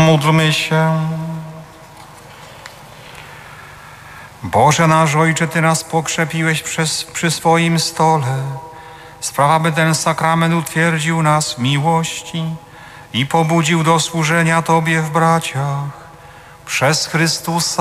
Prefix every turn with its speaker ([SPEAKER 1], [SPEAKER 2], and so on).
[SPEAKER 1] Módlmy się. Boże nasz Ojcze, Ty nas pokrzepiłeś przy swoim stole. Sprawa, by ten sakrament utwierdził nas w miłości i pobudził do służenia Tobie w braciach. Przez Chrystusa